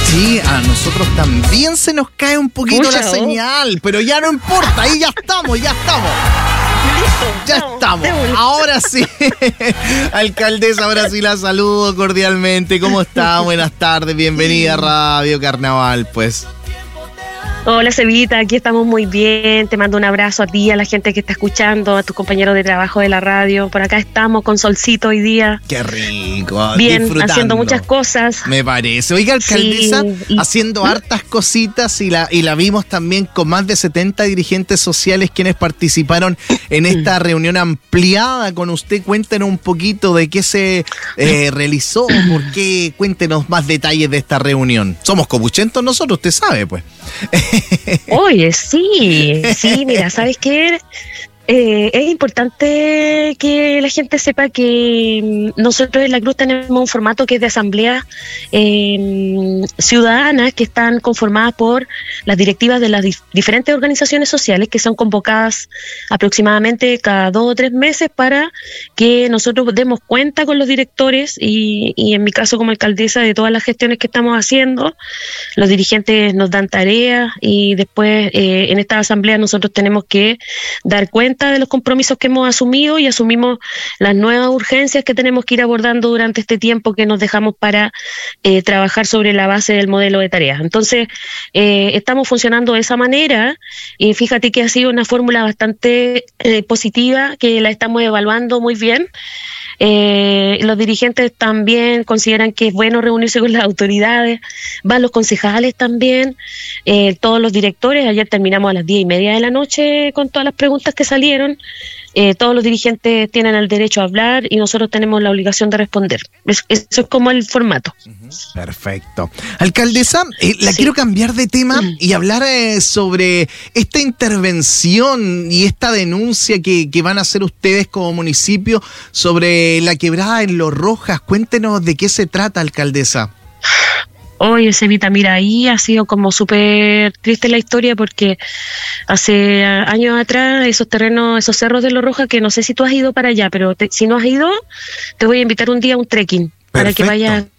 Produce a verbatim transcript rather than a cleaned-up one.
Sí, a nosotros también se nos cae un poquito Pucha, la oh. señal, pero ya no importa, ahí ya estamos, ya estamos. Listo, Ya vamos, estamos, démosle. ahora sí. Alcaldesa, ahora sí la saludo cordialmente. ¿Cómo está? Buenas tardes, bienvenida a Radio Carnaval, pues. Hola, Cevita, aquí estamos muy bien. Te mando un abrazo a ti, a la gente que está escuchando, a tus compañeros de trabajo de la radio. Por acá estamos con solcito hoy día. Qué rico, Bien, disfrutando. haciendo muchas cosas. Me parece. Oiga, alcaldesa, Sí, y- haciendo hartas cositas y la, y la vimos también con más de setenta dirigentes sociales quienes participaron en esta reunión ampliada con usted. Cuéntenos un poquito de qué se eh, realizó, por qué, cuéntenos más detalles de esta reunión. Somos copuchentos nosotros, usted sabe, pues. Oye, sí, sí, mira, ¿sabes qué? Eh, es importante que la gente sepa que mm, nosotros en la Cruz tenemos un formato que es de asambleas eh, ciudadanas que están conformadas por las directivas de las dif- diferentes organizaciones sociales que son convocadas aproximadamente cada dos o tres meses para que nosotros demos cuenta con los directores y, y en mi caso como alcaldesa de todas las gestiones que estamos haciendo. Los dirigentes nos dan tareas y después eh, en esta asamblea nosotros tenemos que dar cuenta de los compromisos que hemos asumido y asumimos las nuevas urgencias que tenemos que ir abordando durante este tiempo que nos dejamos para eh, trabajar sobre la base del modelo de tareas. Entonces, eh, estamos funcionando de esa manera y fíjate que ha sido una fórmula bastante eh, positiva, que la estamos evaluando muy bien. Eh, los dirigentes también consideran que es bueno reunirse con las autoridades, van los concejales también, eh, todos los directores. Ayer terminamos a las diez y media de la noche con todas las preguntas que salieron. Eh, todos los dirigentes tienen el derecho a hablar y nosotros tenemos la obligación de responder. Es, eso es como el formato. Perfecto. Alcaldesa, eh, la Sí. quiero cambiar de tema y hablar eh, sobre esta intervención y esta denuncia que, que van a hacer ustedes como municipio sobre la quebrada en Los Rojas. Cuéntenos de qué se trata, alcaldesa. Oye, Cevita, mira, ahí ha sido como súper triste la historia porque hace ah, años atrás esos terrenos, esos cerros de Los Rojas, que no sé si tú has ido para allá, pero te- si no has ido, te voy a invitar un día a un trekking para que Perfecto. vayas